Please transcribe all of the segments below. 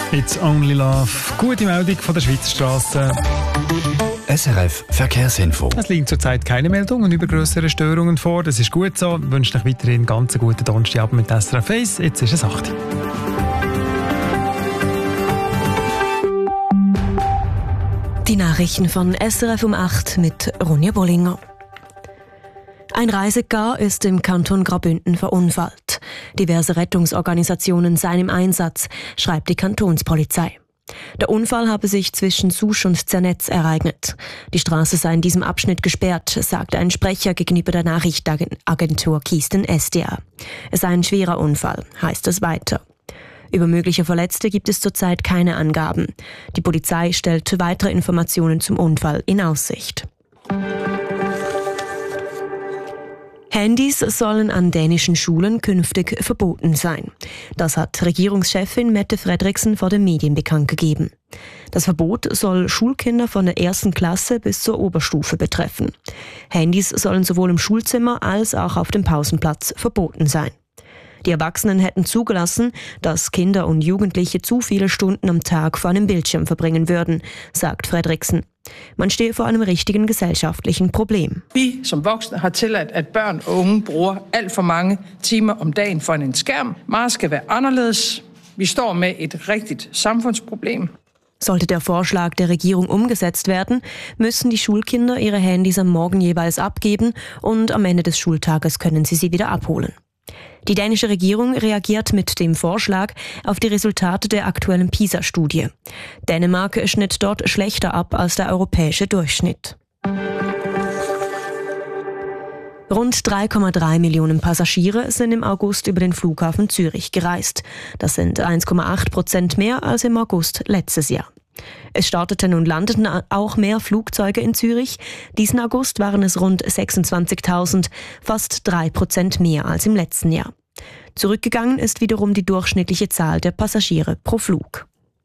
It's Only Love. Gute Meldung von der Schweizer Straße. SRF Verkehrsinfo. Es liegen zurzeit keine Meldungen über grössere Störungen vor. Das ist gut so. Ich wünsche euch weiterhin ganz einen guten Donnerstagabend mit SRF 1. Jetzt ist es 8. Die Nachrichten von SRF um 8 mit Ronja Bollinger. Ein Reisegar ist im Kanton Graubünden verunfallt. Diverse Rettungsorganisationen seien im Einsatz, schreibt die Kantonspolizei. Der Unfall habe sich zwischen Susch und Zernetz ereignet. Die Straße sei in diesem Abschnitt gesperrt, sagte ein Sprecher gegenüber der Nachrichtenagentur Kisten SDA. Es sei ein schwerer Unfall, heißt es weiter. Über mögliche Verletzte gibt es zurzeit keine Angaben. Die Polizei stellt weitere Informationen zum Unfall in Aussicht. Handys sollen an dänischen Schulen künftig verboten sein. Das hat Regierungschefin Mette Frederiksen vor den Medien bekannt gegeben. Das Verbot soll Schulkinder von der 1. Klasse bis zur Oberstufe betreffen. Handys sollen sowohl im Schulzimmer als auch auf dem Pausenplatz verboten sein. Die Erwachsenen hätten zugelassen, dass Kinder und Jugendliche zu viele Stunden am Tag vor einem Bildschirm verbringen würden, sagt Frederiksen. Man stehe vor einem richtigen gesellschaftlichen Problem. Vi som voksne har tilladt, at børn og unge bruger alt for mange timer om dagen for en skærm. Meget skal være anderledes. Vi står med et rigtigt samfundsproblem. Sollte der Vorschlag der Regierung umgesetzt werden, müssen die Schulkinder ihre Handys am Morgen jeweils abgeben und am Ende des Schultages können sie wieder abholen. Die dänische Regierung reagiert mit dem Vorschlag auf die Resultate der aktuellen PISA-Studie. Dänemark schnitt dort schlechter ab als der europäische Durchschnitt. Rund 3,3 Millionen Passagiere sind im August über den Flughafen Zürich gereist. Das sind 1,8% mehr als im August letztes Jahr. Es starteten und landeten auch mehr Flugzeuge in Zürich. Diesen August waren es rund 26.000, fast 3% mehr als im letzten Jahr. Zurückgegangen ist wiederum die durchschnittliche Zahl der Passagiere pro Flug.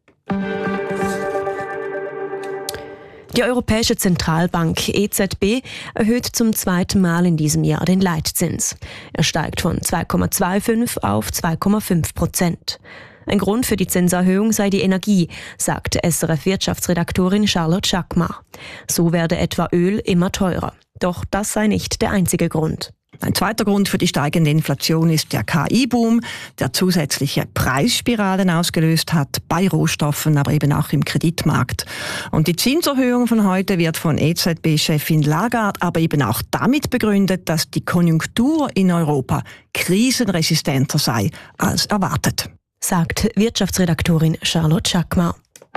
Die Europäische Zentralbank EZB erhöht zum zweiten Mal in diesem Jahr den Leitzins. Er steigt von 2,25 auf 2,5%. Ein Grund für die Zinserhöhung sei die Energie, sagt SRF-Wirtschaftsredaktorin Charlotte Schackmar. So werde etwa Öl immer teurer. Doch das sei nicht der einzige Grund. Ein zweiter Grund für die steigende Inflation ist der KI-Boom, der zusätzliche Preisspiralen ausgelöst hat, bei Rohstoffen, aber eben auch im Kreditmarkt. Und die Zinserhöhung von heute wird von EZB-Chefin Lagarde aber eben auch damit begründet, dass die Konjunktur in Europa krisenresistenter sei als erwartet, sagt Wirtschaftsredaktorin Charlotte Schackmar.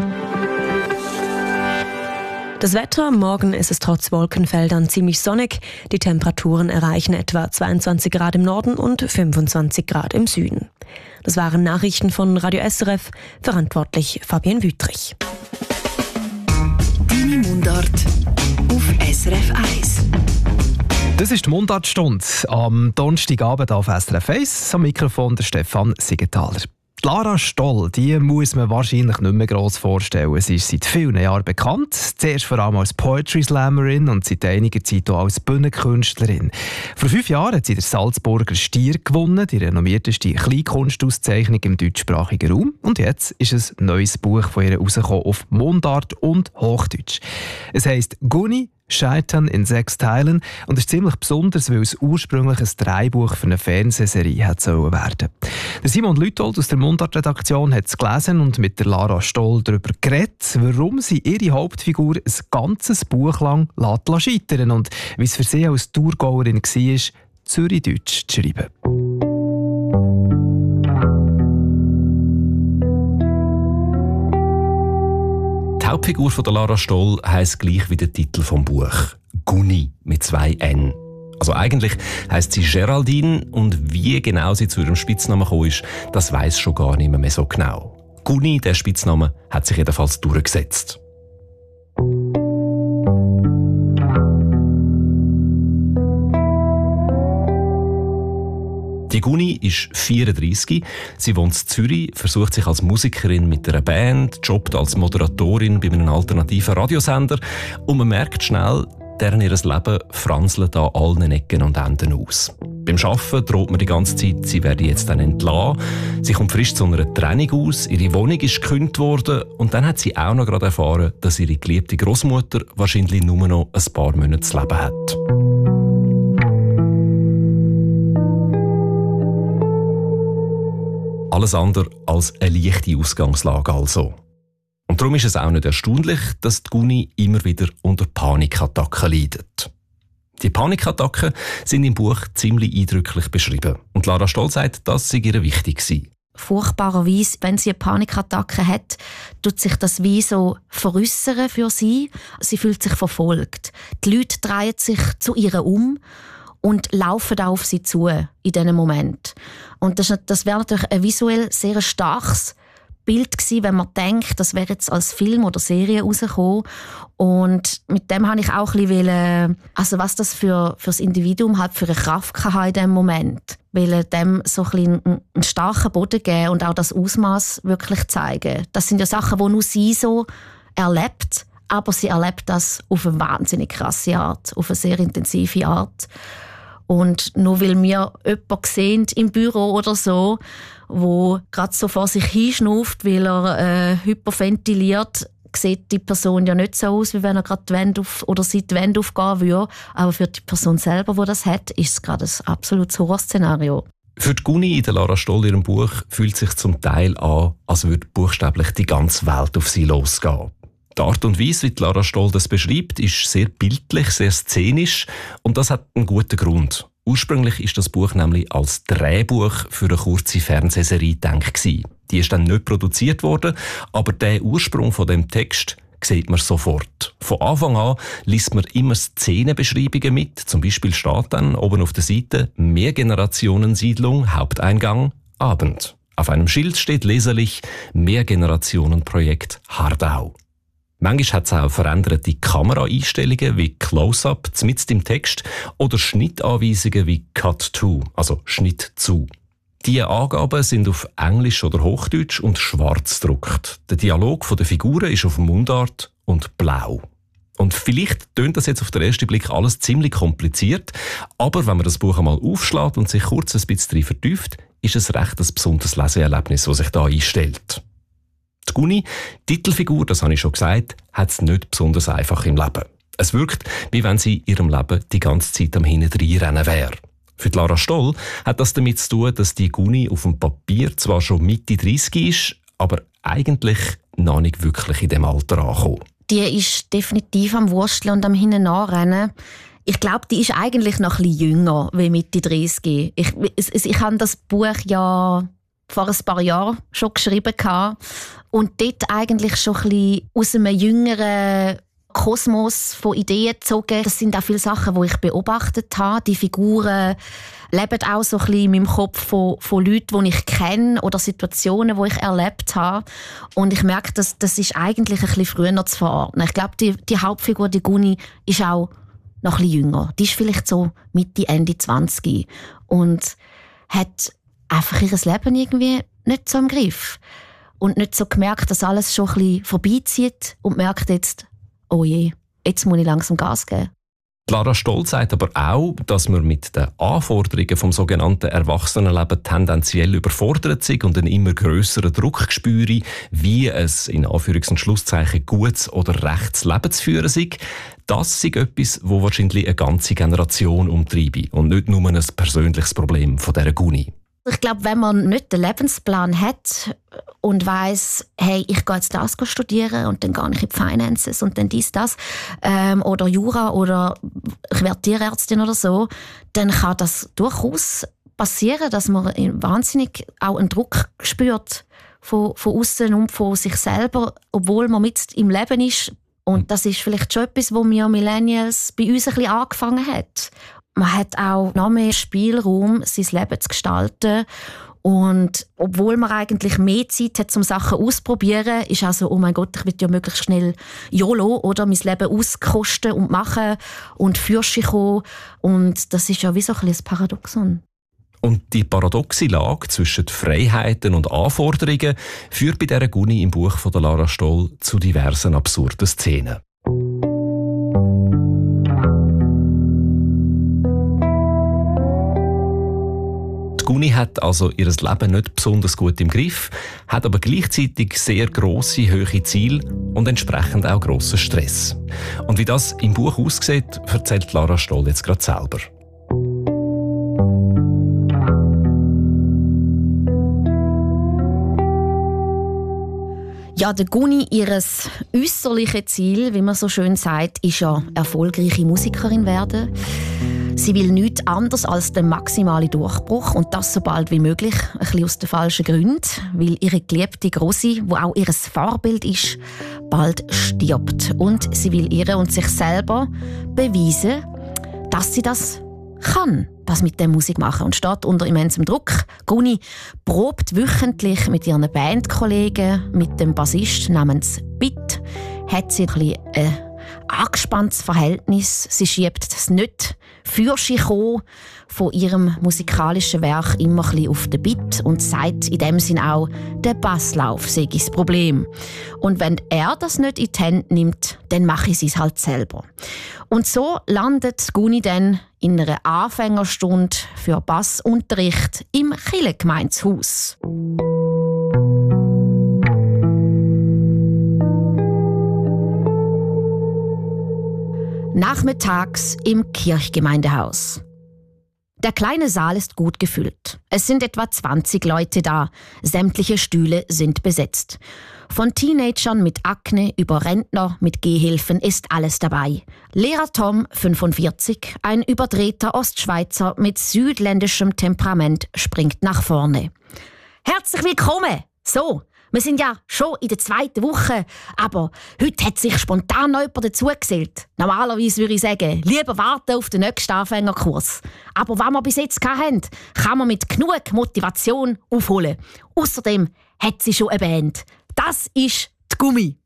Das Wetter, morgen ist es trotz Wolkenfeldern ziemlich sonnig. Die Temperaturen erreichen etwa 22 Grad im Norden und 25 Grad im Süden. Das waren Nachrichten von Radio SRF, verantwortlich Fabienne Wüttrich. Deine Mundart auf SRF 1. Das ist die Mundartstunde am Donnerstagabend auf SRF 1. Am Mikrofon der Stefan Siegenthaler. Lara Stoll, die muss man wahrscheinlich nicht mehr gross vorstellen. Sie ist seit vielen Jahren bekannt. Zuerst vor allem als Poetry Slammerin und seit einiger Zeit auch als Bühnenkünstlerin. Vor 5 Jahren hat sie den Salzburger Stier gewonnen, die renommierteste Kleinkunstauszeichnung im deutschsprachigen Raum. Und jetzt ist ein neues Buch von ihr rausgekommen auf Mundart und Hochdeutsch. Es heisst «Guni Scheitern in 6 Teilen» und ist ziemlich besonders, weil es ursprünglich ein Drehbuch für eine Fernsehserie hat werden sollen. Der Simon Lütold aus der Mundart-Redaktion hat es gelesen und mit der Lara Stoll darüber geredet, warum sie ihre Hauptfigur ein ganzes Buch lang scheitern und wie es für sie als Thurgauerin war, Zürichdeutsch zu schreiben. Die Hauptfigur von der Lara Stoll heisst gleich wie der Titel vom Buch. Guni mit 2 N. Also eigentlich heisst sie Geraldine und wie genau sie zu ihrem Spitznamen gekommen ist, das weiss schon gar nicht mehr so genau. Guni, der Spitzname, hat sich jedenfalls durchgesetzt. Die Guni ist 34, sie wohnt in Zürich, versucht sich als Musikerin mit einer Band, jobbt als Moderatorin bei einem alternativen Radiosender und man merkt schnell, deren ihr Leben franzelt an allen Ecken und Enden aus. Beim Arbeiten droht man die ganze Zeit, sie werde jetzt dann entlassen. Sie kommt frisch zu einer Trennung aus, ihre Wohnung ist gekündigt worden und dann hat sie auch noch gerade erfahren, dass ihre geliebte Großmutter wahrscheinlich nur noch ein paar Monate zu leben hat. Alles andere als eine leichte Ausgangslage also. Und darum ist es auch nicht erstaunlich, dass die Guni immer wieder unter Panikattacken leidet. Die Panikattacken sind im Buch ziemlich eindrücklich beschrieben. Und Lara Stoll sagt, das sei ihr wichtig gewesen. Furchtbarerweise, wenn sie eine Panikattacke hat, tut sich das wie so veräussern für sie. Sie fühlt sich verfolgt. Die Leute drehen sich zu ihr um und laufen auch auf sie zu in diesem Moment. Und das wäre natürlich ein visuell sehr starkes Bild gewesen, wenn man denkt, das wäre jetzt als Film oder Serie rausgekommen. Und mit dem habe ich auch ein bisschen, also was das für das Individuum halt für eine Kraft hatte in diesem Moment. Weil dem so ein bisschen einen starken Boden geben und auch das Ausmaß wirklich zeigen. Das sind ja Sachen, die nur sie so erlebt, aber sie erlebt das auf eine wahnsinnig krasse Art, auf eine sehr intensive Art. Und nur weil wir jemanden sehen im Büro oder so, wo gerade so vor sich hinschnauft, weil er hyperventiliert, sieht die Person ja nicht so aus, wie wenn er gerade die Wände die Wände aufgehen würde. Aber für die Person selber, die das hat, ist es gerade ein absolutes Horrorszenario. Für die Guni in der Lara Stoll ihrem Buch fühlt sich zum Teil an, als würde buchstäblich die ganze Welt auf sie losgehen. Die Art und Weise, wie Lara Stoll das beschreibt, ist sehr bildlich, sehr szenisch und das hat einen guten Grund. Ursprünglich ist das Buch nämlich als Drehbuch für eine kurze Fernsehserie gedacht. Die ist dann nicht produziert worden, aber der Ursprung von dem Text sieht man sofort. Von Anfang an liest man immer Szenenbeschreibungen mit. Zum Beispiel steht dann oben auf der Seite Mehrgenerationensiedlung, Haupteingang, Abend. Auf einem Schild steht leserlich Mehrgenerationenprojekt Hardau. Manchmal hat es auch veränderte Kameraeinstellungen wie Close-Up mitten im Text oder Schnittanweisungen wie Cut to, also Schnitt zu. Diese Angaben sind auf Englisch oder Hochdeutsch und schwarz gedruckt. Der Dialog der Figuren ist auf Mundart und blau. Und vielleicht tönt das jetzt auf den ersten Blick alles ziemlich kompliziert, aber wenn man das Buch einmal aufschlägt und sich kurz ein bisschen drin vertieft, ist es recht ein besonderes Leseerlebnis, das sich da einstellt. Die Guni, Titelfigur, das habe ich schon gesagt, hat es nicht besonders einfach im Leben. Es wirkt, wie wenn sie in ihrem Leben die ganze Zeit am Hinterdreinrennen wäre. Für die Lara Stoll hat das damit zu tun, dass die Guni auf dem Papier zwar schon Mitte 30 ist, aber eigentlich noch nicht wirklich in dem Alter angekommen. Die ist definitiv am Wursteln und am Hintenanrennen. Ich glaube, die ist eigentlich noch ein bisschen jünger wie Mitte 30. Ich habe das Buch ja vor ein paar Jahren schon geschrieben und dort eigentlich schon ein bisschen aus einem jüngeren Kosmos von Ideen gezogen. Das sind auch viele Sachen, die ich beobachtet habe. Die Figuren leben auch so ein bisschen in meinem Kopf von Leuten, die ich kenne oder Situationen, die ich erlebt habe. Und ich merke, das ist eigentlich ein bisschen früher zu verordnen. Ich glaube, die Hauptfigur, die Guni, ist auch noch ein bisschen jünger. Die ist vielleicht so Mitte, Ende 20 und hat einfach ihr Leben irgendwie nicht so im Griff. Und nicht so gemerkt, dass alles schon ein bisschen vorbeizieht und merkt jetzt, oh je, jetzt muss ich langsam Gas geben. Lara Stoll sagt aber auch, dass man mit den Anforderungen vom sogenannten Erwachsenenleben tendenziell überfordert ist und einen immer grösseren Druck spüre, wie es in Anführungs- und Schlusszeichen gutes oder rechtes Leben zu führen sei. Das ist etwas, das wahrscheinlich eine ganze Generation umtreibe und nicht nur ein persönliches Problem von dieser Guni. Ich glaube, wenn man nicht den Lebensplan hat und weiss, hey, ich gehe jetzt das studieren und dann gehe ich in die Finances und dann das oder Jura oder ich werde Tierärztin oder so, dann kann das durchaus passieren, dass man wahnsinnig auch einen Druck spürt von außen und von sich selber, obwohl man mit im Leben ist. Und das ist vielleicht schon etwas, wo wir Millennials bei uns ein bisschen angefangen hat. Man hat auch noch mehr Spielraum, sein Leben zu gestalten. Und obwohl man eigentlich mehr Zeit hat, um Sachen auszuprobieren, ist also, oh mein Gott, ich will ja möglichst schnell YOLO oder mein Leben auskosten und machen und Fürsche kommen. Und das ist ja wie so ein bisschen ein Paradoxon. Und die paradoxe Lage zwischen Freiheiten und Anforderungen führt bei dieser Guni im Buch von Lara Stoll zu diversen absurden Szenen. Guni hat also ihr Leben nicht besonders gut im Griff, hat aber gleichzeitig sehr grosse, hohe Ziele und entsprechend auch grossen Stress. Und wie das im Buch aussieht, erzählt Lara Stoll jetzt gerade selber. Ja, der Guni, ihres äusserliche Ziel, wie man so schön sagt, ist ja erfolgreiche Musikerin werden. Sie will nichts anderes als den maximalen Durchbruch und das so bald wie möglich, ein bisschen aus den falschen Gründen, weil ihre geliebte Grossi, die auch ihr Vorbild ist, bald stirbt. Und sie will ihr und sich selber beweisen, dass sie das kann, das mit der Musik machen, und steht unter immensem Druck. Guni probt wöchentlich mit ihren Bandkollegen, mit dem Bassist namens Bit, hat sie ein angespanntes Verhältnis. Sie schiebt das nicht für sich von ihrem musikalischen Werk immer ein bisschen auf den Beat und sagt in dem Sinn auch, der Basslauf sei das Problem. Und wenn er das nicht in die Hände nimmt, dann mache ich es halt selber. Und so landet Guni dann in einer Anfängerstunde für Bassunterricht im Kirchengemeindehaus. Nachmittags im Kirchgemeindehaus. Der kleine Saal ist gut gefüllt. Es sind etwa 20 Leute da. Sämtliche Stühle sind besetzt. Von Teenagern mit Akne über Rentner mit Gehhilfen ist alles dabei. Lehrer Tom, 45, ein überdrehter Ostschweizer mit südländischem Temperament, springt nach vorne. Herzlich willkommen! So, wir sind ja schon in der 2. Woche, aber heute hat sich spontan noch jemand dazugesellt. Normalerweise würde ich sagen, lieber warten auf den nächsten Anfängerkurs. Aber was wir bis jetzt hatten, kann man mit genug Motivation aufholen. Außerdem hat sie schon eine Band. Das ist die Gummi.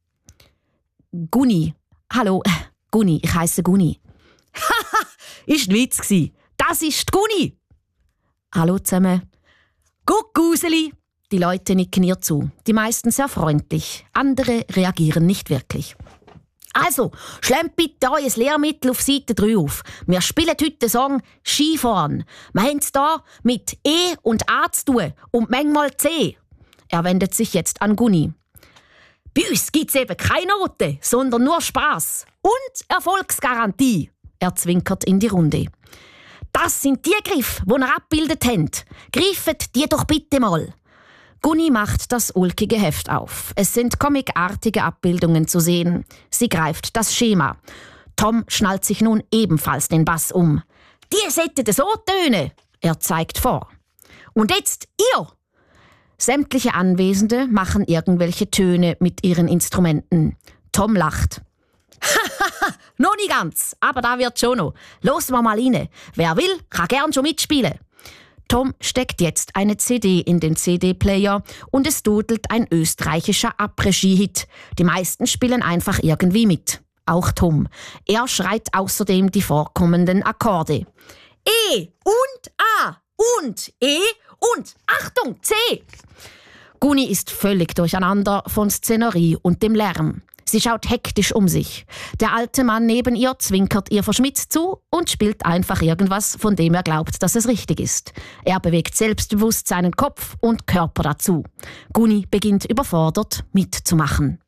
Guni. Hallo, Guni, ich heisse Guni. Haha, ist ein Witz gsi. Das ist die Guni. Hallo zusammen. Guckguseli. Die Leute nicken ihr zu. Die meisten sehr freundlich. Andere reagieren nicht wirklich. Also, schlemmt bitte euer Lehrmittel auf Seite 3 auf. Wir spielen heute den Song Skifahren. Wir haben es hier mit E und A zu tun und manchmal C. Er wendet sich jetzt an Guni. Bei uns gibt es eben keine Note, sondern nur Spass und Erfolgsgarantie. Er zwinkert in die Runde. Das sind die Griffe, die ihr abgebildet habt. Griffet die doch bitte mal. Guni macht das ulkige Heft auf. Es sind comicartige Abbildungen zu sehen. Sie greift das Schema. Tom schnallt sich nun ebenfalls den Bass um. Die sollten so tönen. Er zeigt vor. Und jetzt ihr! Sämtliche Anwesende machen irgendwelche Töne mit ihren Instrumenten. Tom lacht. Hahaha, noch nicht ganz, aber da wird schon noch. Los wir mal rein. Wer will, kann gern schon mitspielen. Tom steckt jetzt eine CD in den CD-Player und es dudelt ein österreichischer Après-Ski-Hit. Die meisten spielen einfach irgendwie mit. Auch Tom. Er schreit außerdem die vorkommenden Akkorde. E und A und E und Achtung, C. Guni ist völlig durcheinander von Szenerie und dem Lärm. Sie schaut hektisch um sich. Der alte Mann neben ihr zwinkert ihr verschmitzt zu und spielt einfach irgendwas, von dem er glaubt, dass es richtig ist. Er bewegt selbstbewusst seinen Kopf und Körper dazu. Guni beginnt überfordert mitzumachen.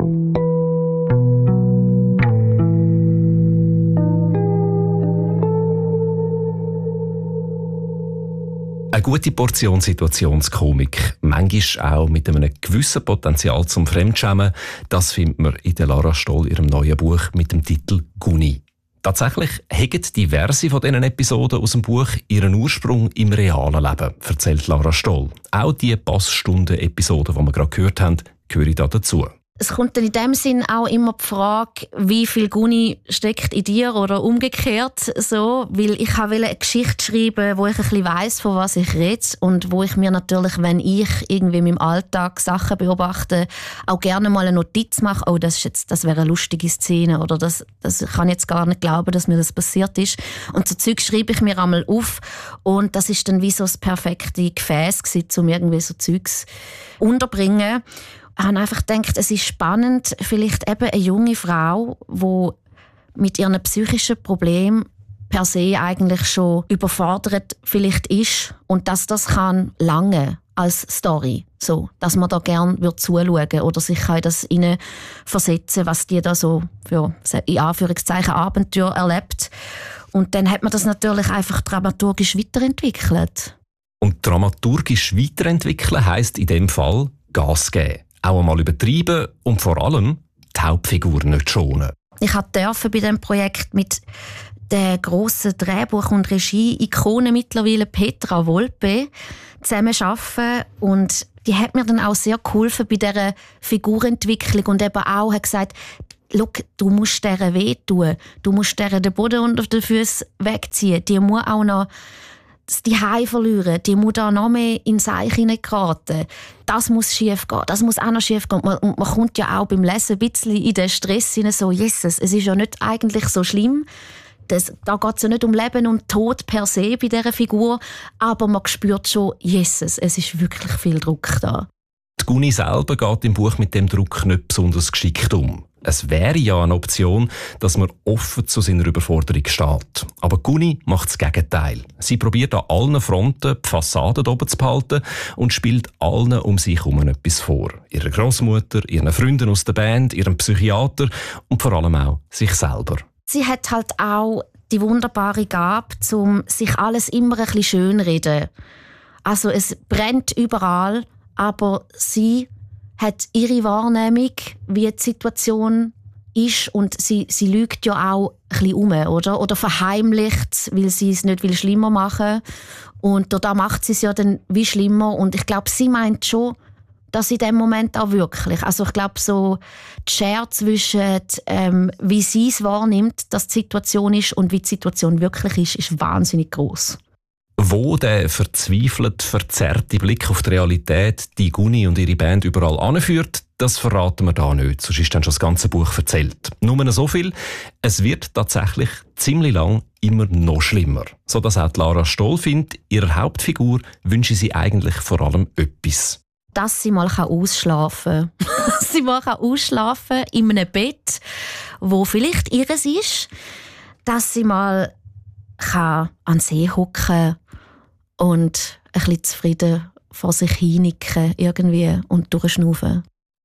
Eine gute Portion Situationskomik, manchmal auch mit einem gewissen Potenzial zum Fremdschämen, das findet man in der Lara Stoll ihrem neuen Buch mit dem Titel «Guni». Tatsächlich haben diverse von diesen Episoden aus dem Buch ihren Ursprung im realen Leben, erzählt Lara Stoll. Auch die Passstunden-Episoden, die wir gerade gehört haben, gehören da dazu. Es kommt dann in dem Sinn auch immer die Frage, wie viel Guni steckt in dir oder umgekehrt so, weil ich wollte eine Geschichte schreiben, wo ich ein bisschen weiss, von was ich rede und wo ich mir natürlich, wenn ich irgendwie in meinem Alltag Sachen beobachte, auch gerne mal eine Notiz mache, oh, das wäre eine lustige Szene oder das kann ich jetzt gar nicht glauben, dass mir das passiert ist. Und so Zeug schreibe ich mir einmal auf und das ist dann wie so das perfekte Gefäß gewesen, um irgendwie so Zeugs unterbringen. Ich habe einfach gedacht, es ist spannend, vielleicht eben eine junge Frau, die mit ihren psychischen Problemen per se eigentlich schon überfordert vielleicht ist und dass das kann lange als Story, so, dass man da gerne zuschauen würde oder sich in das versetzen, was die da so für, in Anführungszeichen, Abenteuer erlebt. Und dann hat man das natürlich einfach dramaturgisch weiterentwickelt. Und dramaturgisch weiterentwickeln heisst in dem Fall Gas geben. Auch einmal übertreiben und vor allem die Hauptfigur nicht schonen. Ich durfte bei diesem Projekt mit der grossen Drehbuch- und Regie-Ikone mittlerweile Petra Volpe zusammenarbeiten. Und die hat mir dann auch sehr geholfen bei dieser Figurentwicklung und eben auch hat gesagt, «Schau, du musst dieser wehtun, du musst dieser den Boden unter den Füßen wegziehen, die muss auch noch die Hai verlieren, die muss da noch mehr in das Eich hineingeraten. Das muss schief gehen, das muss auch noch schief gehen.» Und man kommt ja auch beim Lesen ein bisschen in den Stress hinein, so «Jesus, es ist ja nicht eigentlich so schlimm.» Da geht es ja nicht um Leben und Tod per se bei dieser Figur, aber man spürt schon, Jesus, es ist wirklich viel Druck da. Die Guni selber geht im Buch mit dem Druck nicht besonders geschickt um. Es wäre ja eine Option, dass man offen zu seiner Überforderung steht. Aber Guni macht das Gegenteil. Sie probiert an allen Fronten die Fassade oben zu behalten und spielt allen um sich herum etwas vor. Ihrer Großmutter, ihren Freunden aus der Band, ihrem Psychiater und vor allem auch sich selber. Sie hat halt auch die wunderbare Gabe, sich alles immer ein bisschen schönreden. Also es brennt überall, aber sie hat ihre Wahrnehmung, wie die Situation ist, und sie lügt ja auch ein bisschen um, oder verheimlicht, weil sie es nicht schlimmer machen will. Und da macht sie es ja dann wie schlimmer. Und ich glaube, sie meint schon, dass in dem Moment auch wirklich. Also ich glaube, so die Schere zwischen wie sie es wahrnimmt, dass die Situation ist, und wie die Situation wirklich ist wahnsinnig gross. Wo der verzweifelt, verzerrte Blick auf die Realität die Guni und ihre Band überall anführt, das verraten wir da nicht, sonst ist dann schon das ganze Buch erzählt. Nur so viel, es wird tatsächlich ziemlich lang immer noch schlimmer. So dass auch Lara Stoll findet, ihrer Hauptfigur wünsche sie eigentlich vor allem etwas. Dass sie mal ausschlafen kann. Sie mal ausschlafen in einem Bett, wo vielleicht ihres ist. Dass sie mal an den See hocken und ein bisschen zufrieden vor sich hinnicken irgendwie und durchschnaufen.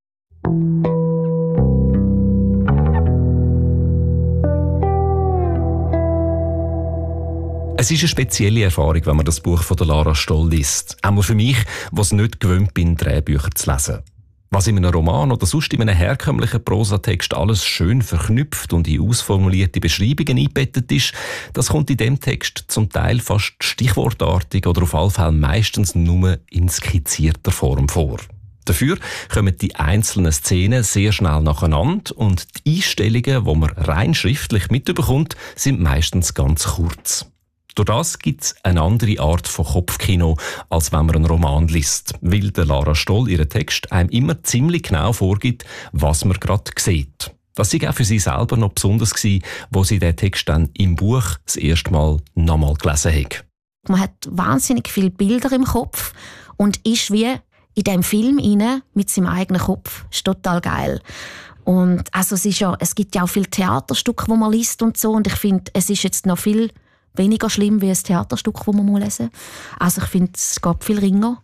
Es ist eine spezielle Erfahrung, wenn man das Buch von Lara Stoll liest. Auch für mich, was nicht gewöhnt bin, Drehbücher zu lesen. Was in einem Roman oder sonst in einem herkömmlichen Prosatext alles schön verknüpft und in ausformulierte Beschreibungen eingebettet ist, das kommt in dem Text zum Teil fast stichwortartig oder auf alle Fälle meistens nur in skizzierter Form vor. Dafür kommen die einzelnen Szenen sehr schnell nacheinander und die Einstellungen, die man rein schriftlich mitbekommt, sind meistens ganz kurz. Durch das gibt es eine andere Art von Kopfkino, als wenn man einen Roman liest, weil der Lara Stoll ihren Text einem immer ziemlich genau vorgibt, was man gerade sieht. Das war auch für sie selber noch besonders, wo sie den Text dann im Buch das erste Mal nochmal gelesen hat. Man hat wahnsinnig viele Bilder im Kopf und ist wie in diesem Film rein, mit seinem eigenen Kopf. Das ist total geil. Und also es gibt ja auch viele Theaterstücke, die man liest und so, und ich finde, es ist jetzt noch viel weniger schlimm wie ein Theaterstück, das man lesen muss. Also ich finde, es geht viel ringer.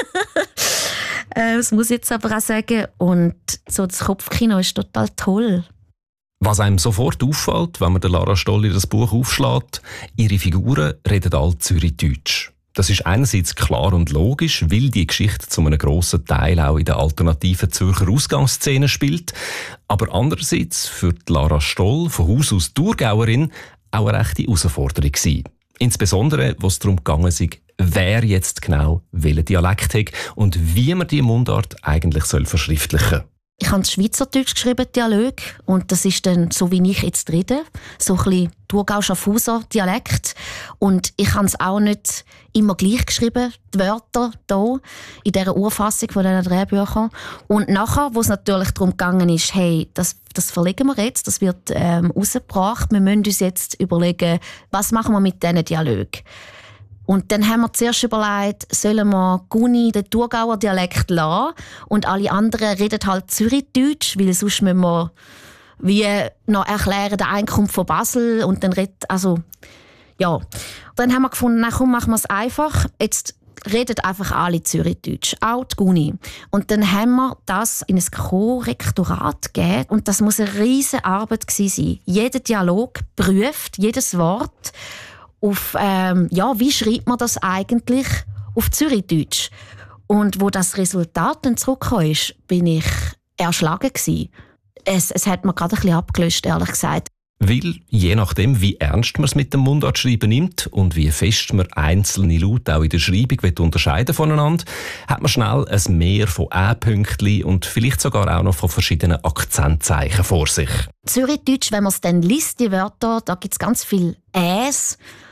Das muss ich jetzt aber auch sagen. Und so das Kopfkino ist total toll. Was einem sofort auffällt, wenn man Lara Stoll das Buch aufschlägt, ihre Figuren reden alle Zürichdeutsch. Das ist einerseits klar und logisch, weil die Geschichte zu einem grossen Teil auch in der alternativen Zürcher Ausgangsszene spielt. Aber andererseits für Lara Stoll, von Haus aus Thurgauerin, auch eine rechte Herausforderung gewesen. Insbesondere, wo es darum gegangen ist, wer jetzt genau welchen Dialekt hat und wie man die Mundart eigentlich verschriftlichen soll. Ich habe Schweizerdeutsch geschrieben, Dialog, und das ist dann so, wie ich jetzt rede, so ein bisschen Thurgau-Schaffhauser Dialekt. Und ich habe es auch nicht immer gleich geschrieben, die Wörter hier, in dieser Urfassung von diesen Drehbüchern. Und nachher, wo es natürlich darum gegangen ist, hey, das verlegen wir jetzt, das wird rausgebracht, wir müssen uns jetzt überlegen, was machen wir mit diesen Dialog. Und dann haben wir zuerst überlegt, sollen wir Guni den Thurgauer Dialekt lassen und alle anderen reden halt Zürichdeutsch, weil sonst müssen wir wie noch erklären, der eine kommt von Basel und dann redet, also Ja, dann haben wir gefunden, na komm, machen wir es einfach. Jetzt reden einfach alle Zürichdeutsch, auch die Guni. Und dann haben wir das in ein Korrektorat gegeben. Und das muss eine riesige Arbeit gewesen sein. Jeder Dialog prüft, jedes Wort auf, wie schreibt man das eigentlich auf Zürichdeutsch? Und wo das Resultat dann zurückkam, bin ich erschlagen gewesen. Es hat mir gerade ein bisschen abgelöscht, ehrlich gesagt. Weil, je nachdem, wie ernst man es mit dem Mundartschreiben nimmt und wie fest man einzelne Laute auch in der Schreibung unterscheiden voneinander, hat man schnell ein Meer von Ä-Pünktchen und vielleicht sogar auch noch von verschiedenen Akzentzeichen vor sich. Zürichdeutsch, wenn man es dann liest, die Wörter, da gibt es ganz viele Äs.